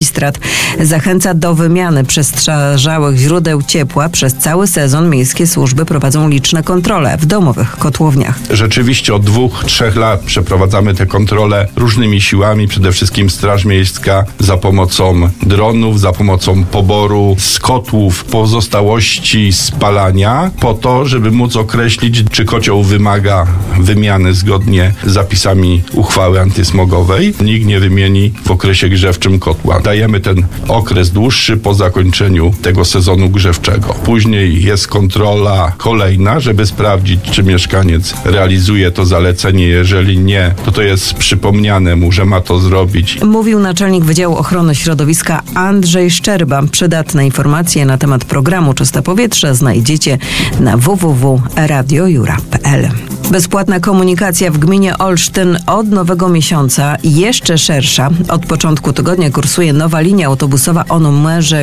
Magistrat zachęca do wymiany przestarzałych źródeł ciepła. Przez cały sezon miejskie służby prowadzą liczne kontrole w domowych kotłowniach. Rzeczywiście od 2-3 lat przeprowadzamy te kontrole różnymi siłami, przede wszystkim Straż Miejska za pomocą dronów, za pomocą poboru z kotłów pozostałości spalania, po to, żeby móc określić, czy kocioł wymaga wymiany zgodnie z zapisami uchwały antysmogowej. Nikt nie wymieni w okresie grzewczym kotła. Dajemy ten okres dłuższy po zakończeniu tego sezonu grzewczego. Później jest kontrola kolejna, żeby sprawdzić, czy mieszkaniec realizuje to zalecenie. Jeżeli nie, to jest przypomniane mu, że ma to zrobić. Mówił naczelnik Wydziału Ochrony Środowiska Andrzej Szczerba. Przydatne informacje na temat programu Czyste Powietrze znajdziecie na www.radiojura.pl. Bezpłatna komunikacja w gminie Olsztyn od nowego miesiąca jeszcze szersza. Od początku tygodnia kursuje nowa linia autobusowa o numerze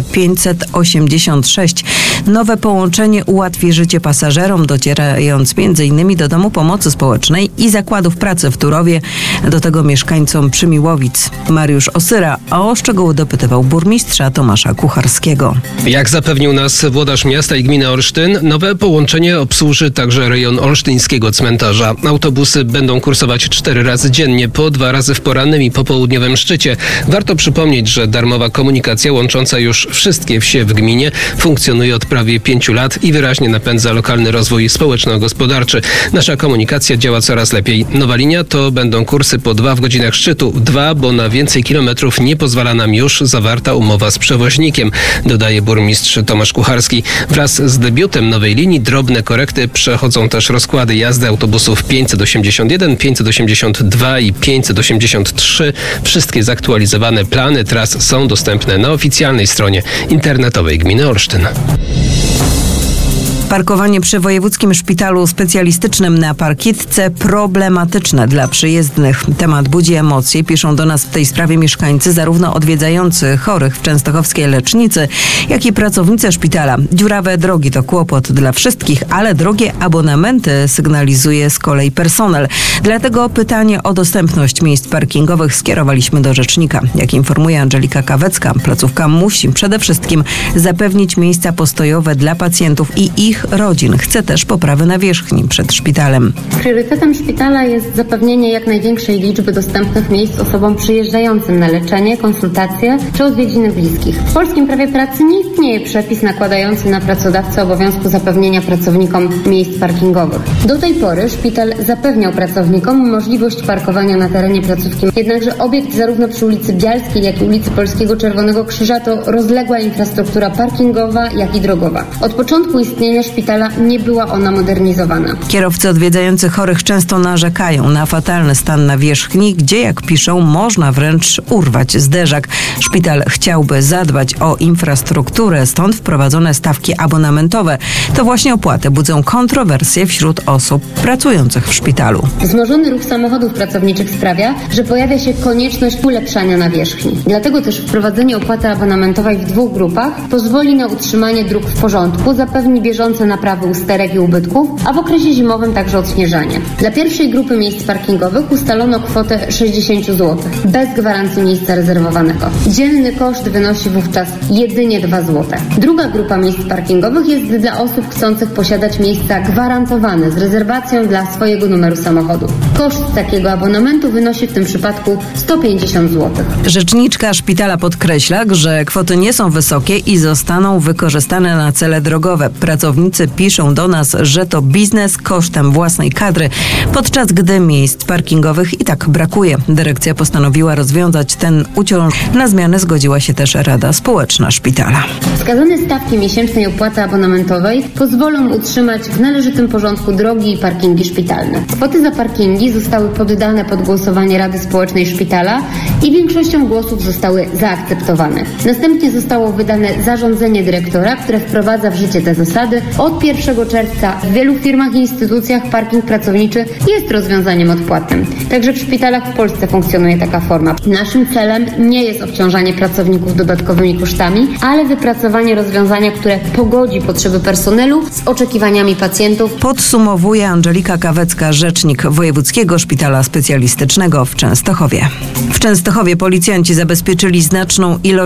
586. Nowe połączenie ułatwi życie pasażerom, docierając m.in. do Domu Pomocy Społecznej i zakładów pracy w Turowie, do tego mieszkańcom Przymiłowic. Mariusz Osyra o szczegóły dopytywał burmistrza Tomasza Kucharskiego. Jak zapewnił nas włodarz miasta i gminy Olsztyn, nowe połączenie obsłuży także rejon olsztyńskiego cmentarza. Autobusy będą kursować 4 razy dziennie, po 2 razy w porannym i popołudniowym szczycie. Warto przypomnieć, że darmowa komunikacja łącząca już wszystkie wsie w gminie funkcjonuje od prawie 5 lat i wyraźnie napędza lokalny rozwój społeczno-gospodarczy. Nasza komunikacja działa coraz lepiej. Nowa linia to będą kursy po 2 w godzinach szczytu. 2, bo na więcej kilometrów nie pozwala nam już zawarta umowa z przewoźnikiem, dodaje burmistrz Tomasz Kucharski. Wraz z debiutem nowej linii drobne korekty przechodzą też rozkłady jazdy autobusów 581, 582 i 583. Wszystkie zaktualizowane plany tras są dostępne na oficjalnej stronie internetowej gminy Olsztyn. Parkowanie przy Wojewódzkim Szpitalu Specjalistycznym na Parkitce problematyczne dla przyjezdnych. Temat budzi emocje. Piszą do nas w tej sprawie mieszkańcy, zarówno odwiedzający chorych w częstochowskiej lecznicy, jak i pracownicy szpitala. Dziurawe drogi to kłopot dla wszystkich, ale drogie abonamenty sygnalizuje z kolei personel. Dlatego pytanie o dostępność miejsc parkingowych skierowaliśmy do rzecznika. Jak informuje Angelika Kawecka, placówka musi przede wszystkim zapewnić miejsca postojowe dla pacjentów i ich rodzin. Chce też poprawy nawierzchni przed szpitalem. Priorytetem szpitala jest zapewnienie jak największej liczby dostępnych miejsc osobom przyjeżdżającym na leczenie, konsultacje czy odwiedziny bliskich. W polskim prawie pracy nie istnieje przepis nakładający na pracodawcę obowiązku zapewnienia pracownikom miejsc parkingowych. Do tej pory szpital zapewniał pracownikom możliwość parkowania na terenie placówki. Jednakże obiekt zarówno przy ulicy Bialskiej, jak i ulicy Polskiego Czerwonego Krzyża to rozległa infrastruktura parkingowa, jak i drogowa. Od początku istnienia szpitala nie była ona modernizowana. Kierowcy odwiedzający chorych często narzekają na fatalny stan nawierzchni, gdzie, jak piszą, można wręcz urwać zderzak. Szpital chciałby zadbać o infrastrukturę, stąd wprowadzone stawki abonamentowe. To właśnie opłaty budzą kontrowersje wśród osób pracujących w szpitalu. Wzmożony ruch samochodów pracowniczych sprawia, że pojawia się konieczność ulepszania nawierzchni. Dlatego też wprowadzenie opłaty abonamentowej w 2 grupach pozwoli na utrzymanie dróg w porządku, zapewni bieżące naprawy usterek i ubytków, a w okresie zimowym także odśnieżanie. Dla pierwszej grupy miejsc parkingowych ustalono kwotę 60 zł, bez gwarancji miejsca rezerwowanego. Dzienny koszt wynosi wówczas jedynie 2 zł. Druga grupa miejsc parkingowych jest dla osób chcących posiadać miejsca gwarantowane z rezerwacją dla swojego numeru samochodu. Koszt takiego abonamentu wynosi w tym przypadku 150 zł. Rzeczniczka szpitala podkreśla, że kwoty nie są wysokie i zostaną wykorzystane na cele drogowe. Pracownicy piszą do nas, że to biznes kosztem własnej kadry, podczas gdy miejsc parkingowych i tak brakuje. Dyrekcja postanowiła rozwiązać ten uciąż. Na zmianę zgodziła się też Rada Społeczna szpitala. Wskazane stawki miesięcznej opłaty abonamentowej pozwolą utrzymać w należytym porządku drogi i parkingi szpitalne. Kwoty za parkingi zostały poddane pod głosowanie Rady Społecznej szpitala i większością głosów zostały zaakceptowane. Następnie zostało wydane zarządzenie dyrektora, które wprowadza w życie te zasady. Od 1 czerwca w wielu firmach i instytucjach parking pracowniczy jest rozwiązaniem odpłatnym. Także w szpitalach w Polsce funkcjonuje taka forma. Naszym celem nie jest obciążanie pracowników dodatkowymi kosztami, ale wypracowanie rozwiązania, które pogodzi potrzeby personelu z oczekiwaniami pacjentów. Podsumowuje Angelika Kawecka, rzecznik Wojewódzkiego Szpitala Specjalistycznego w Częstochowie. W Częstochowie policjanci zabezpieczyli znaczną ilość